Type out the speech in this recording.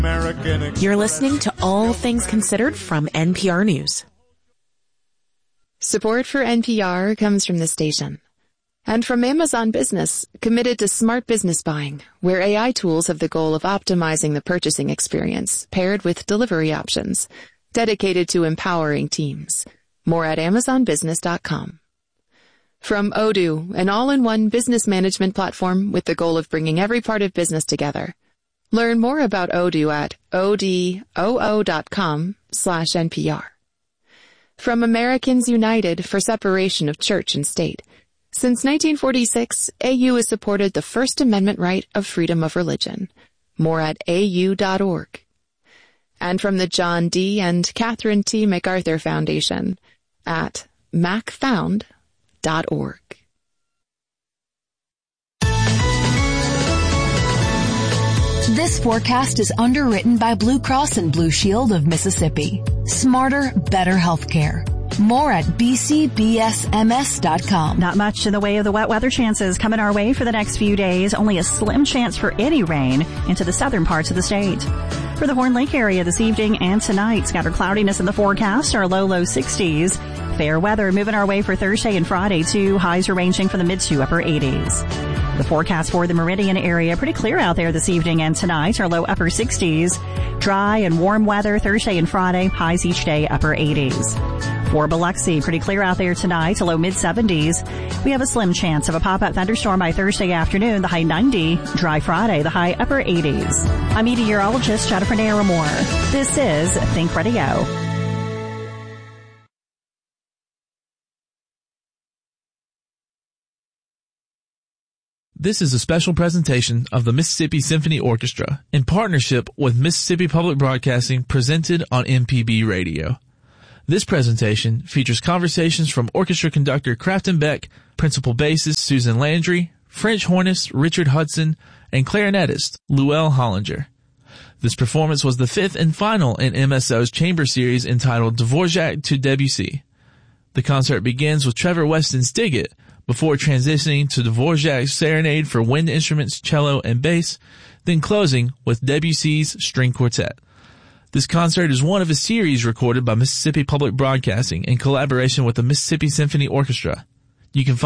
You're listening to All Things Considered from NPR News. Support for NPR comes from the station. And from Amazon Business, committed to smart business buying, where AI tools have the goal of optimizing the purchasing experience, paired with delivery options, dedicated to empowering teams. More at AmazonBusiness.com. From Odoo, an all-in-one business management platform with the goal of bringing every part of business together. Learn more about Odoo at odoo.com/NPR. From Americans United for Separation of Church and State. Since 1946, AU has supported the First Amendment right of freedom of religion. More at au.org. And from the John D. and Catherine T. MacArthur Foundation at macfound.org. This forecast is underwritten by Blue Cross and Blue Shield of Mississippi. Smarter, better healthcare. More at bcbsms.com. Not much in the way of the wet weather chances coming our way for the next few days. Only a slim chance for any rain into the southern parts of the state. For the Horn Lake area this evening and tonight, scattered cloudiness in the forecast, our low 60s. Fair weather moving our way for Thursday and Friday too. Highs are ranging from the mid to upper 80s. The forecast for the Meridian area, pretty clear out there this evening and tonight, our low upper 60s. Dry and warm weather Thursday and Friday, highs each day upper 80s. For Biloxi, pretty clear out there tonight, a low mid-70s. We have a slim chance of a pop-up thunderstorm by Thursday afternoon, the high 90. Dry Friday, the high upper 80s. I'm meteorologist Jennifer Naramore. This is Think Radio. This is a special presentation of the Mississippi Symphony Orchestra in partnership with Mississippi Public Broadcasting, presented on MPB Radio. This presentation features conversations from orchestra conductor Crafton Beck, principal bassist Susan Landry, French hornist Richard Hudson, and clarinetist Luelle Hollinger. This performance was the fifth and final in MSO's chamber series entitled Dvorak to Debussy. The concert begins with Trevor Weston's Dig It, before transitioning to Dvorak's Serenade for wind instruments, cello, and bass, then closing with Debussy's String Quartet. This concert is one of a series recorded by Mississippi Public Broadcasting in collaboration with the Mississippi Symphony Orchestra. You can find